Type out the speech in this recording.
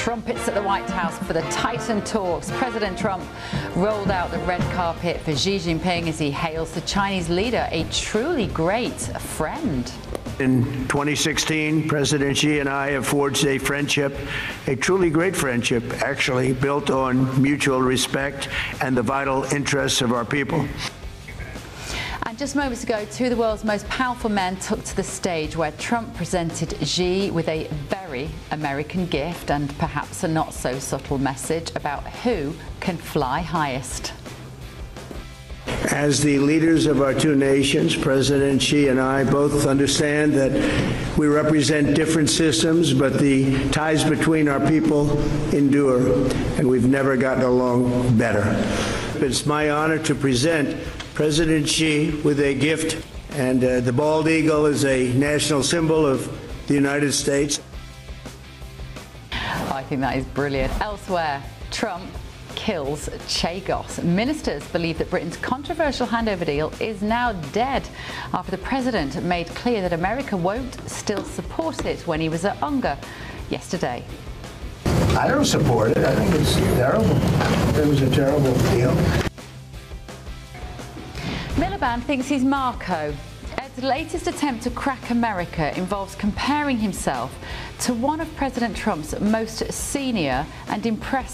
trumpets at the White House for the Titan talks. President Trump rolled out the red carpet for Xi Jinping as he hails the Chinese leader a truly great friend. In 2016, President Xi and I have forged a friendship, a truly great friendship, actually, built on mutual respect and the vital interests of our people. And just moments ago, two of the world's most powerful men took to the stage where Trump presented Xi with a very American gift and perhaps a not so subtle message about who can fly highest. As the leaders of our two nations, President Xi and I both understand that we represent different systems, but the ties between our people endure, and we've never gotten along better. It's my honor to present President Xi with a gift, and the bald eagle is a national symbol of the United States. I think that is brilliant. Elsewhere, Trump kills Chagos. Ministers believe that Britain's controversial handover deal is now dead after the president made clear that America won't still support it when he was at UNGA yesterday. I don't support it. I think it's terrible. It was a terrible deal. Miliband thinks he's Marco. Ed's latest attempt to crack America involves comparing himself to one of President Trump's most senior and impressive